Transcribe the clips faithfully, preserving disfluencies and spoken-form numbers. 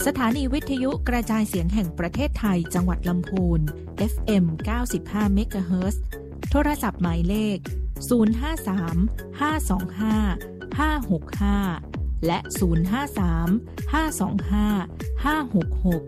สถานีวิทยุกระจายเสียงแห่งประเทศไทยจังหวัดลำพูน เอฟ เอ็ม เก้าสิบห้า เมกะเฮิรตซ์ โทรศัพท์หมายเลข ศูนย์ ห้า สาม ห้า สอง ห้า ห้า หก ห้า และ ศูนย์ ห้า สาม ห้า สอง ห้า ห้า หก หก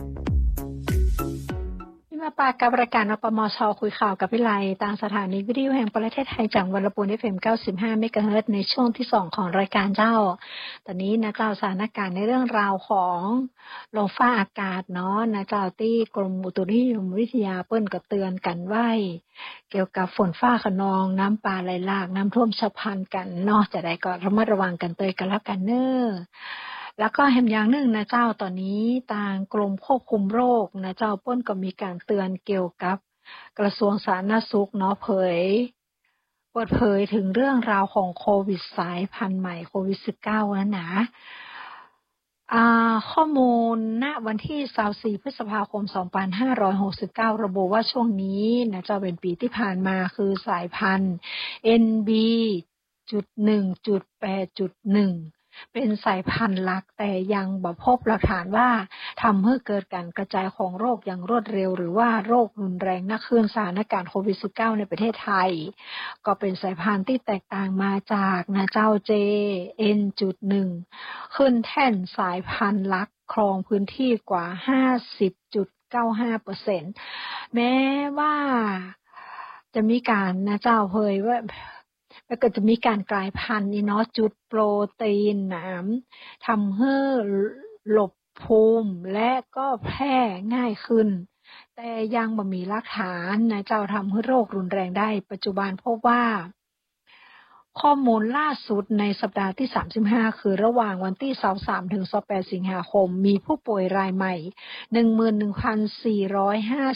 มาปากกับรายการอปมช.คุยข่าวกับวิไลตามสถานีวิทยุแห่งประเทศไทยจังหวัดลำพูน เอฟ เอ็ม เก้าสิบห้า เมกะเฮิรตซ์ ในช่วงที่สองของรายการเจ้าตอนนี้นะเจ้าสถานการณ์ในเรื่องราวของลมฟ้าอากาศเนาะนะเจ้าที่กรมอุตุนิยมวิทยาเปิ้นก็เตือนกันไว้เกี่ยวกับฝนฟ้าคะนองน้ำป่าไหลหลากน้ำท่วมฉับพลันกันเนาะจะได้ก็ระมัดระวังกันเตยกันแล้วกันเน้อแล้วก็แห่งอย่างหนึ่งนะเจ้าตอนนี้ทางกรมควบคุมโรคนะเจ้าเปิ้นก็มีการเตือนเกี่ยวกับกระทรวงสาธารณสุขเนาะเผยเปิดเผยถึงเรื่องราวของโควิดสายพันธุ์ใหม่โควิด สิบเก้า นั้นนะอ่าข้อมูลณวันที่ยี่สิบสี่พฤษภาคมสองพันห้าร้อยหกสิบเก้าระบุว่าช่วงนี้นะเจ้าเป็นปีที่ผ่านมาคือสายพันธุ์ เอ็น บี จุด หนึ่ง จุด แปด จุด หนึ่งเป็นสายพันธุ์หลักแต่ยังบ่พบหลักฐานว่าทำให้เกิดการกระจายของโรคอย่างรวดเร็วหรือว่าโรครุนแรงนักขึ้นสถานการณ์โควิด สิบเก้า ในประเทศไทยก็เป็นสายพันธุ์ที่แตกต่างมาจากนะเจ้า เจ เอ็น จุด หนึ่ง ขึ้นแท่นสายพันธุ์หลักครองพื้นที่กว่า ห้าสิบจุดเก้าห้าเปอร์เซ็นต์ แม้ว่าจะมีการนะเจ้าเผยว่าแล้วก็จะมีการกลายพันธุ์นี่เนาะจุดโปรตีนหนามทำให้หลบภูมิและก็แพร่ง่ายขึ้นแต่ยังบ่มีหลักฐานนะเจ้าทำให้โรครุนแรงได้ปัจจุบันพบว่าข้อมูลล่าสุดในสัปดาห์ที่สามสิบห้าคือระหว่างวันที่ยี่สิบสามถึงยี่สิบแปดสิงหาคมมีผู้ป่วยรายใหม่ หนึ่งหมื่นหนึ่งพันสี่ร้อยห้า